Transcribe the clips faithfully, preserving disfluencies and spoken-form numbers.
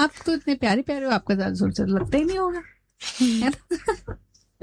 आप तो इतने प्यारे प्यारे हो, आपका ज्यादा जोर से लगता ही नहीं होगा, है ना?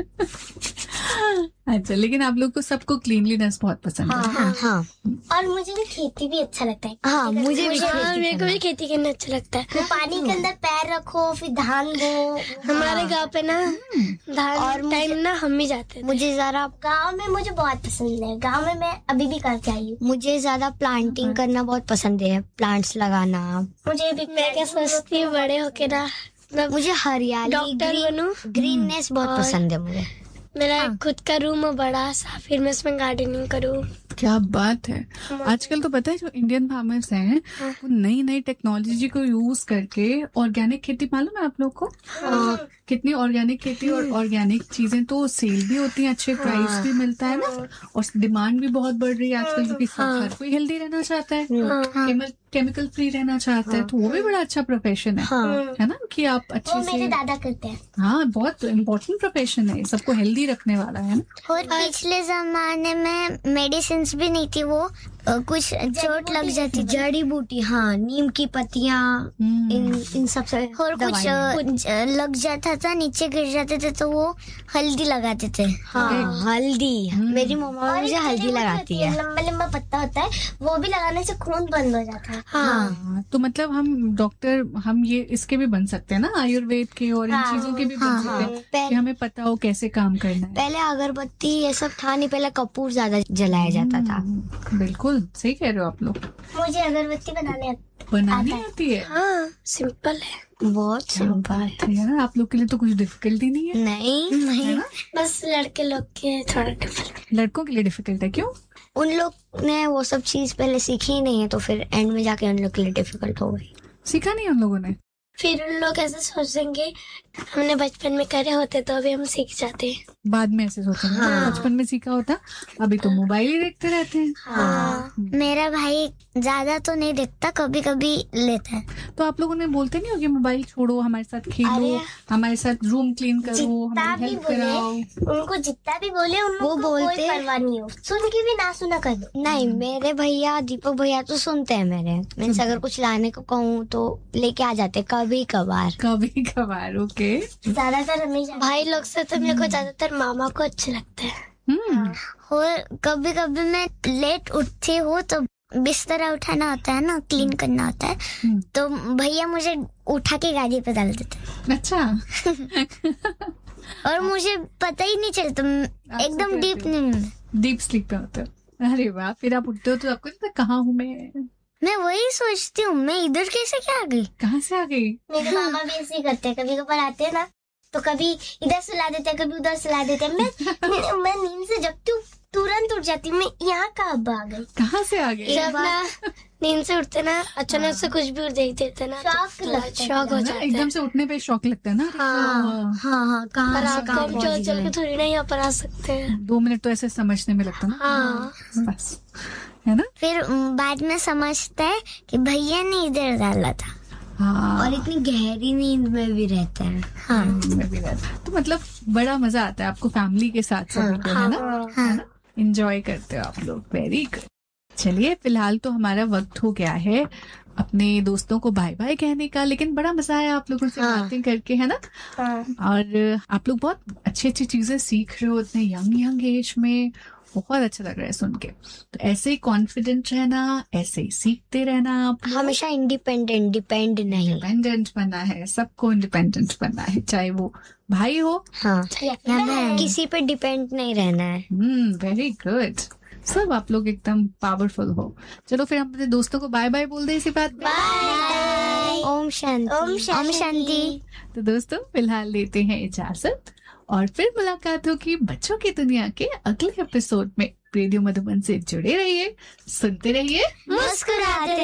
अच्छा, लेकिन आप लोग को सबको क्लीनलीनेस बहुत पसंद है। हाँ, हाँ। और मुझे भी खेती भी अच्छा लगता है। हाँ, मुझे भी हाँ, मेरे को भी खेती करना अच्छा लगता है। पानी के अंदर पैर रखो, फिर धान बो। हमारे गांव पे ना धान और टाइम ना हम ही जाते थे। मुझे जरा गांव में मुझे बहुत पसंद है। गांव में मैं अभी भी करके आई हूँ। मुझे ज्यादा प्लांटिंग करना बहुत पसंद है, प्लांट्स लगाना। मुझे भी मैं क्या सोचती हूँ बड़े होके ना मुझे हरियाली, डॉक्टर बनूं। ग्रीननेस बहुत पसंद है मुझे। मेरा खुद का रूम हो बड़ा सा, फिर मैं उसमें गार्डनिंग करूँ। क्या बात है। आजकल तो पता है जो इंडियन फार्मर्स हैं वो नई नई टेक्नोलॉजी को यूज करके ऑर्गेनिक खेती, मालूम है आप लोग को? आ, कितनी ऑर्गेनिक खेती और ऑर्गेनिक चीजें तो सेल भी होती हैं, अच्छे प्राइस भी मिलता है ना, और डिमांड भी बहुत बढ़ रही है आजकल, क्योंकि सब हर कोई हेल्दी रहना चाहता है, केमिकल केमिकल फ्री रहना चाहता है, तो वो भी बड़ा अच्छा प्रोफेशन है, है ना, कि आप अच्छे वो से। मेरे दादा करते हैं। हाँ, बहुत इम्पोर्टेंट प्रोफेशन है, सबको हेल्दी रखने वाला है ना। और पिछले जमाने में मेडिसिन भी नहीं थी, वो अ, कुछ चोट लग जाती, जड़ी बूटी, हाँ, नीम की पत्तियाँ, इन इन सब से और कुछ अ, लग जाता था, नीचे गिर जाते थे तो वो हल्दी लगाते थे। हाँ, हल्दी। मेरी मम्मा मुझे हल्दी लगाती है। लंबा लंबा पत्ता होता है, वो भी लगाने से खून बंद हो जाता है। हाँ, तो मतलब हम डॉक्टर, हम ये इसके भी बन सकते हैं ना, आयुर्वेद के और इन चीजों के भी बन सकते हैं कि हमें पता हो कैसे काम करना है। पहले अगरबत्ती ये सब था नहीं, पहले कपूर ज्यादा जलाया जाता था। बिल्कुल सही कह रहे हो आप लोग। मुझे अगरबत्ती बनाने बनानी आती है? हाँ, सिंपल है, बहुत सिंपल है यार, आप लोग के लिए तो कुछ डिफिकल्टी नहीं है। नहीं नहीं, बस लड़के लोग के थोड़ा डिफिकल्ट। लड़कों के लिए डिफिकल्ट है, क्यों? उन लोग ने वो सब चीज पहले सीखी ही नहीं है, तो फिर एंड में जाके उन लोग के लिए डिफिकल्ट हो गई। सीखा नहीं उन लोगों ने? फिर उन लोग ऐसे सोचेंगे हमने बचपन में करे होते तो अभी हम सीख जाते। बाद में ऐसे सोचेंगे हाँ। बचपन में सीखा होता, अभी तो मोबाइल ही देखते रहते हैं। हाँ। मेरा भाई ज्यादा तो नहीं देखता, कभी कभी लेता है। तो आप लोगों ने बोलते नहीं हो कि मोबाइल छोड़ो, हमारे साथ खेलो, हमारे साथ रूम क्लीन करो, हमारी हेल्प कराओ? उनको जितना भी बोले उनको वो बोलते कोई परवाह नहीं हो, सुन के भी ना सुना कर दो। नहीं, मेरे भैया दीपक भैया तो सुनते हैं मेरे। मीन्स अगर कुछ लाने को कहूँ तो लेके आ जाते, कभी कभार कभी कभार। ओके। ज्यादातर हमें भाई लोग से तो मेरे को ज्यादातर मामा को अच्छे लगते हैं। हम्म। और कभी कभी मैं लेट उठती हूँ तो बिस्तरा उठाना होता है ना, क्लीन करना होता है, तो भैया मुझे उठा के गाड़ी पे डाल देते। अच्छा। और मुझे पता ही नहीं चलता, एकदम डीप नींद डीप स्लीप पे होते हो? अरे वाह, फिर आप उठते हो तो आपको लगता है कहाँ हूँ मैं? मैं वही सोचती हूँ, मैं इधर कैसे क्या आ गई? कहाँ से आ गई? मेरे मामा भी ऐसे ही करते हैं, कभी कभार आते हैं ना तो कभी इधर सुला देते हैं, कभी उधर सुला देते हैं। मैं मैं नींद से जगती हूँ, तुरंत उठ जाती हूँ, मैं यहाँ कब आ गई? कहाँ से आ गई? जब ना नींद से उठते ना अचानक से कुछ भी देख देते ना, शौक लगता है, शौक हो ना, जाता है एकदम से उठने पे शौक लगता है ना। हाँ हाँ हाँ, पर कहाँ से आपको कहाँ हम पहुंच चल चल गए। के थोड़ी ना यहाँ पर आ सकते हैं। दो मिनट तो ऐसे समझने में लगता है ना। हाँ, बस, है ना। फिर उम, बाद में समझता है कि भैया ने इधर डाला था। हाँ, और इतनी गहरी नींद में भी रहते हैं। हाँ मैं भी रहता। तो मतलब बड़ा मजा आता है आपको फैमिली के साथ सभी को, है ना? हाँ एंजॉय करते हो आप लोग। Very good. चलिए, फिलहाल तो हमारा वक्त हो गया है अपने दोस्तों को बाय बाय कहने का, लेकिन बड़ा मजा आया आप लोगों से बातें करके, है ना? और आप लोग बहुत अच्छी अच्छी चीजें सीख रहे हो इतने यंग यंग एज में, बहुत अच्छा लग रहा है सुन के। तो ऐसे ही कॉन्फिडेंट रहना, ऐसे ही सीखते रहना आप लोग। हमेशा इंडिपेंडेंट, डिपेंड नहीं। इंडिपेंडेंट बनना है, सबको इंडिपेंडेंट बनना है, चाहे वो भाई हो। हाँ, हमें किसी पे डिपेंड नहीं रहना है। हम्म, वेरी गुड। सब आप लोग एकदम पावरफुल हो। चलो फिर हम अपने दोस्तों को बाय बाय बोल दे इसी बात पे। ओम शांति। ओम ओम शांति। तो दोस्तों फिलहाल लेते हैं इजाजत, और फिर मुलाकात होगी बच्चों की दुनिया के अगले एपिसोड में। रेडियो मधुबन से जुड़े रहिए, सुनते रहिए, मुस्कुराते